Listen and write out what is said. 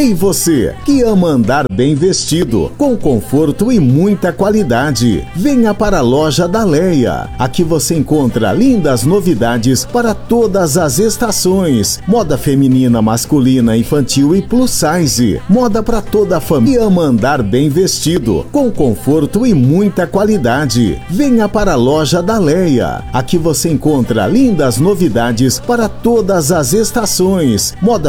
Ei você, que ama andar bem vestido, com conforto e muita qualidade, venha para a loja da Leia. Aqui você encontra lindas novidades para todas as estações. Moda feminina, masculina, infantil e plus size. Moda para toda a família que ama andar bem vestido, com conforto e muita qualidade. Venha para a loja da Leia. Aqui você encontra lindas novidades para todas as estações. Moda